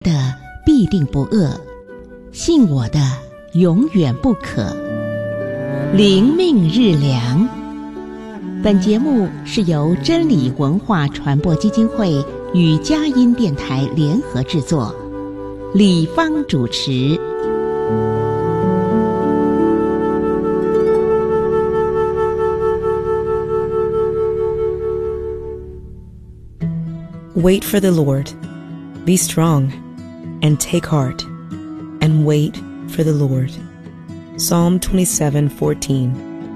的必定不饿，信我的永远不渴。灵命日粮。本节目是由真理文化传播基金会与佳音电台联合制作，李芳主持。 Wait for the Lord. Be strong and take heart and wait for the Lord. Psalm 27:14.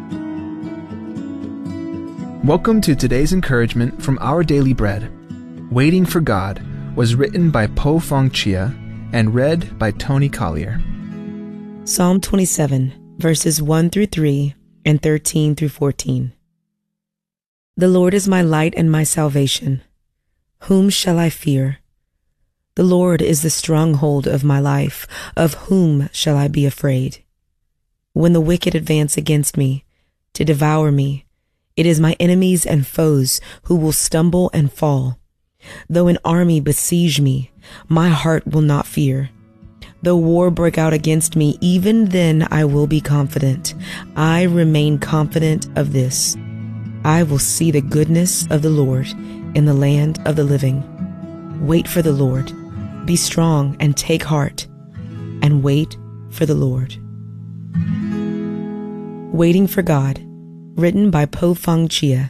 Welcome to today's encouragement from Our Daily Bread. Waiting for God was written by Po Fong Chia and read by Tony Collier. Psalm 27, verses 1 through 3 and 13 through 14. The Lord is my light and my salvation. Whom shall I fear? The Lord is the stronghold of my life. Of whom shall I be afraid? When the wicked advance against me to devour me, it is my enemies and foes who will stumble and fall. Though an army besiege me, my heart will not fear. Though war break out against me, even then I will be confident. I remain confident of this: I will see the goodness of the Lord in the land of the living. Wait for the Lord. Be strong and take heart, and wait for the Lord. Waiting for God, written by Po Fong Chia.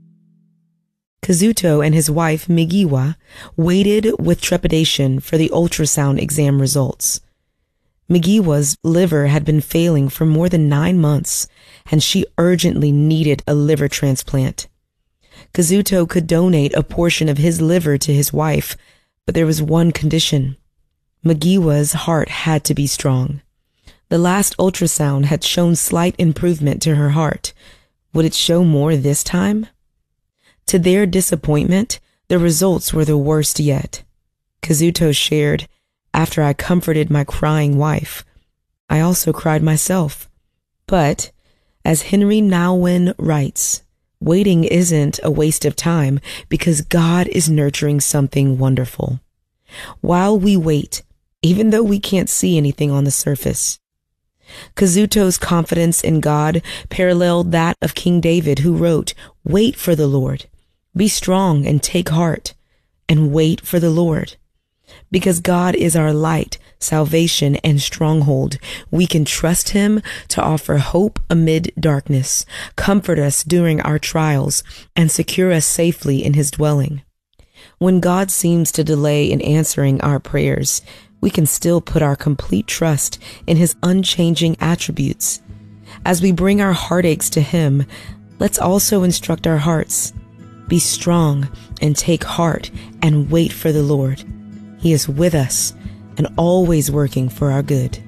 Kazuto and his wife Migiwa waited with trepidation for the ultrasound exam results. Migiwa's liver had been failing for more than 9 months, and she urgently needed a liver transplant. Kazuto could donate a portion of his liver to his wife, but there was one condition. Migiwa's heart had to be strong. The last ultrasound had shown slight improvement to her heart. Would it show more this time? To their disappointment, the results were the worst yet. Kazuto shared, "After I comforted my crying wife, I also cried myself." But, as Henry Nouwen writes, waiting isn't a waste of time because God is nurturing something wonderful. While we wait, even though we can't see anything on the surface. Kazuto's confidence in God paralleled that of King David, who wrote, "Wait for the Lord. Be strong and take heart, and wait for the Lord." Because God is our light, salvation, and stronghold, we can trust Him to offer hope amid darkness, comfort us during our trials, and secure us safely in His dwelling. When God seems to delay in answering our prayers, we can still put our complete trust in His unchanging attributes. As we bring our heartaches to Him, let's also instruct our hearts. Be strong and take heart and wait for the Lord. He is with us and always working for our good.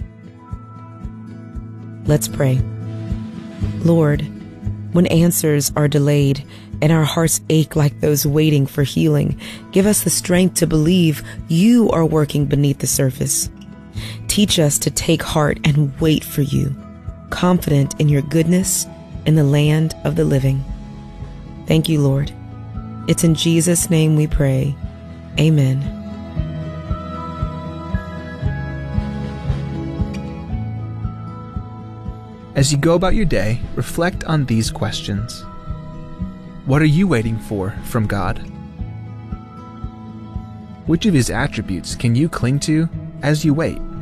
Let's pray. Lord, when answers are delayed and our hearts ache like those waiting for healing, give us the strength to believe You are working beneath the surface. Teach us to take heart and wait for You, confident in Your goodness in the land of the living. Thank You, Lord. It's in Jesus' name we pray. Amen. As you go about your day, reflect on these questions. What are you waiting for from God? Which of His attributes can you cling to as you wait?